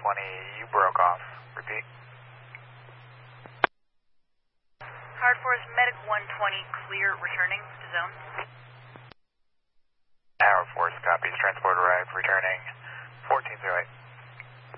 you broke off. Repeat. Hard Force Medic 120, clear, returning to zone. Arrow Force, copies, transfer.